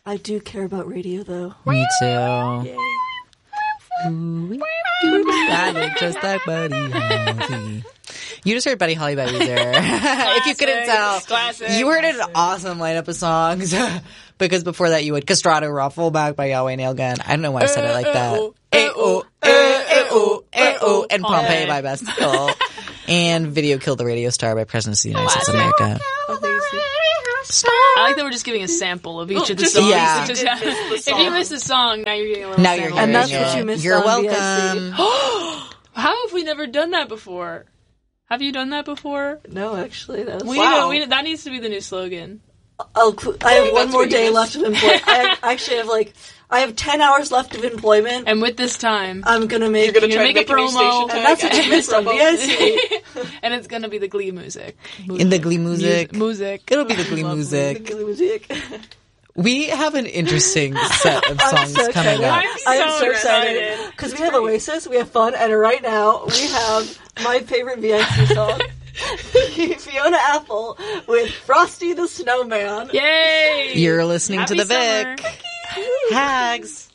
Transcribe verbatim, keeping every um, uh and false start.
I do care about radio, though. Me too. Yay. I look just like Buddy Holly. You just heard Buddy Holly by Weezer. If you couldn't tell, Classic. you heard an awesome lineup of songs. Because before that, you had Castrato Ruffle back by Yahweh Nail Gun. I don't know why I said it like that. A-O, A-O, A-O, and Pompeii by Bastille. And Video Killed the Radio Star by Presidents of the United States of America. I like that we're just giving a sample of each of the songs. Yeah. Just, if you missed a song, now you're getting a little Now sample. you're hearing And that's it. what you missed You're on welcome. V I C. How have we never done that before? Have you done that before? No, actually, that was... We, wow. don't, we that needs to be the new slogan. I'll qu- I have one That's more what you day missed. left of employment. I actually have, like... I have ten hours left of employment. And with this time, I'm gonna make... You're gonna you're try gonna to make a make a new promo. station and that's what you missed on V I C. And it's gonna be the Glee music. In the Glee music. Music. It'll be the Glee Lovely. music. Glee music. We have an interesting set of I'm songs so coming excited. up. I'm so so excited. excited. Because we have Oasis, we have fun, and right now we have my favorite V I C song. Fiona Apple with Frosty the Snowman. Yay! You're listening Happy to The summer. Vic. Hags.